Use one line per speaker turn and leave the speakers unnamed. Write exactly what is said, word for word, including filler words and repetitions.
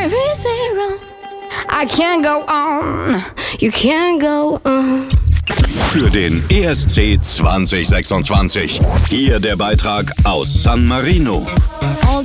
zero zero. I can't go on, you can't go on.
Für den E S C zwanzig sechsundzwanzig. Hier der Beitrag aus San Marino.